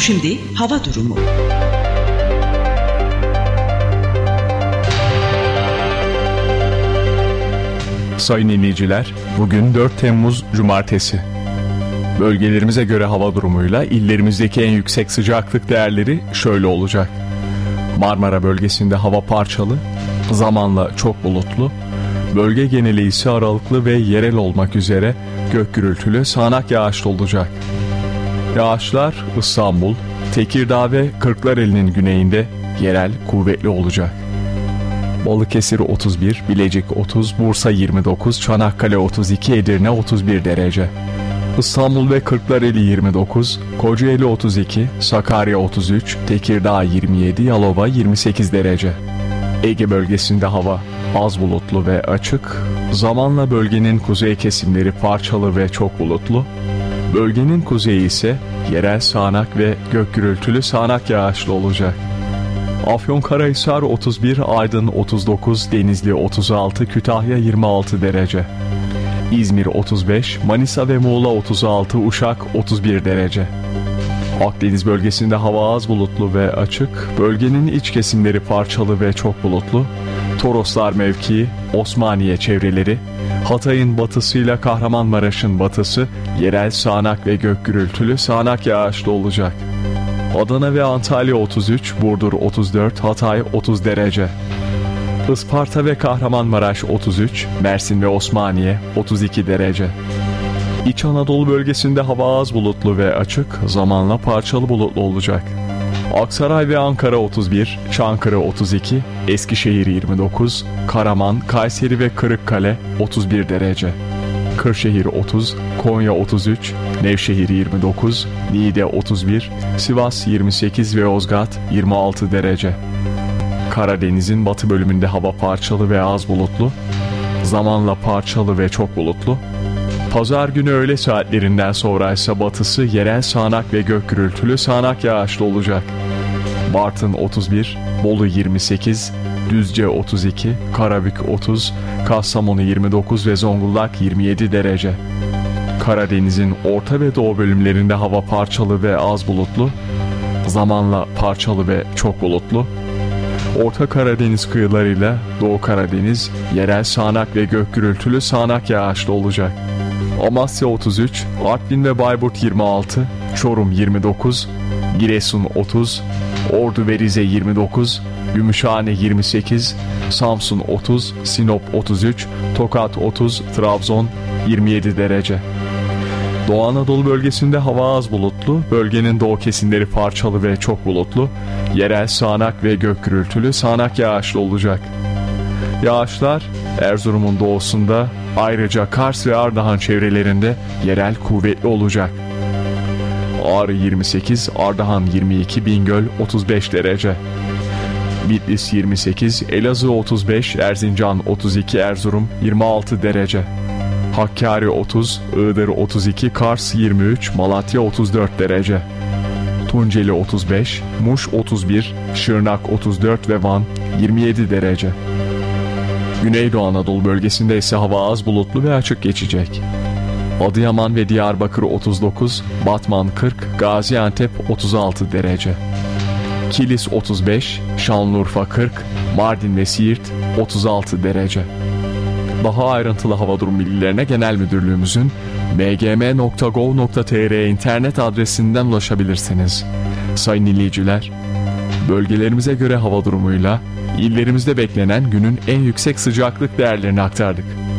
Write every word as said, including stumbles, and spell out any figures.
Şimdi hava durumu. Sayın dinleyiciler, bugün dört Temmuz Cumartesi. Bölgelerimize göre hava durumuyla illerimizdeki en yüksek sıcaklık değerleri şöyle olacak. Marmara bölgesinde hava parçalı, zamanla çok bulutlu, bölge geneli ise aralıklı ve yerel olmak üzere gök gürültülü sağanak yağışlı olacak. Yağışlar İstanbul, Tekirdağ ve Kırklareli'nin güneyinde yerel kuvvetli olacak. Balıkesir otuz bir, Bilecik otuz, Bursa yirmi dokuz, Çanakkale otuz iki, Edirne otuz bir derece. İstanbul ve Kırklareli yirmi dokuz, Kocaeli otuz iki, Sakarya otuz üç, Tekirdağ yirmi yedi, Yalova yirmi sekiz derece. Ege bölgesinde hava az bulutlu ve açık, zamanla bölgenin kuzey kesimleri parçalı ve çok bulutlu, bölgenin kuzeyi ise yerel sağanak ve gök gürültülü sağanak yağışlı olacak. Afyonkarahisar otuz bir, Aydın otuz dokuz, Denizli otuz altı, Kütahya yirmi altı derece. İzmir otuz beş, Manisa ve Muğla otuz altı, Uşak otuz bir derece. Akdeniz bölgesinde hava az bulutlu ve açık, bölgenin iç kesimleri parçalı ve çok bulutlu, Toroslar mevkii, Osmaniye çevreleri, Hatay'ın batısıyla Kahramanmaraş'ın batısı yerel sağanak ve gök gürültülü sağanak yağışlı olacak. Adana ve Antalya otuz üç, Burdur otuz dört, Hatay otuz derece. Isparta ve Kahramanmaraş otuz üç, Mersin ve Osmaniye otuz iki derece. İç Anadolu bölgesinde hava az bulutlu ve açık, zamanla parçalı bulutlu olacak. Aksaray ve Ankara otuz bir, Çankırı otuz iki, Eskişehir yirmi dokuz, Karaman, Kayseri ve Kırıkkale otuz bir derece. Kırşehir otuz, Konya otuz üç, Nevşehir yirmi dokuz, Niğde otuz bir, Sivas yirmi sekiz ve Yozgat yirmi altı derece. Karadeniz'in batı bölümünde hava parçalı ve az bulutlu, zamanla parçalı ve çok bulutlu. Pazar günü öğle saatlerinden sonra ise batısı yerel sağanak ve gök gürültülü sağanak yağışlı olacak. Bartın otuz bir, Bolu yirmi sekiz, Düzce otuz iki, Karabük otuz, Kastamonu yirmi dokuz ve Zonguldak yirmi yedi derece. Karadeniz'in orta ve doğu bölümlerinde hava parçalı ve az bulutlu, zamanla parçalı ve çok bulutlu. Orta Karadeniz kıyılarıyla Doğu Karadeniz yerel sağanak ve gök gürültülü sağanak yağışlı olacak. Amasya otuz üç, Artvin ve Bayburt yirmi altı, Çorum yirmi dokuz, Giresun otuz, Ordu ve Rize yirmi dokuz, Gümüşhane yirmi sekiz, Samsun otuz, Sinop otuz üç, Tokat otuz, Trabzon yirmi yedi derece. Doğu Anadolu bölgesinde hava az bulutlu, bölgenin doğu kesimleri parçalı ve çok bulutlu, yerel sağanak ve gök gürültülü sağanak yağışlı olacak. Yağışlar Erzurum'un doğusunda, ayrıca Kars ve Ardahan çevrelerinde yerel kuvvetli olacak. Ağrı yirmi sekiz, Ardahan yirmi iki, Bingöl otuz beş derece. Bitlis yirmi sekiz, Elazığ otuz beş, Erzincan otuz iki, Erzurum yirmi altı derece. Hakkari otuz, Iğdır otuz iki, Kars yirmi üç, Malatya otuz dört derece. Tunceli otuz beş, Muş otuz bir, Şırnak otuz dört ve Van yirmi yedi derece. Güneydoğu Anadolu bölgesinde ise hava az bulutlu ve açık geçecek. Adıyaman ve Diyarbakır otuz dokuz, Batman kırk, Gaziantep otuz altı derece. Kilis otuz beş, Şanlıurfa kırk, Mardin ve Siirt otuz altı derece. Daha ayrıntılı hava durum bilgilerine Genel Müdürlüğümüzün b g m nokta gov nokta t r internet adresinden ulaşabilirsiniz. Sayın dinleyiciler, bölgelerimize göre hava durumuyla illerimizde beklenen günün en yüksek sıcaklık değerlerini aktardık.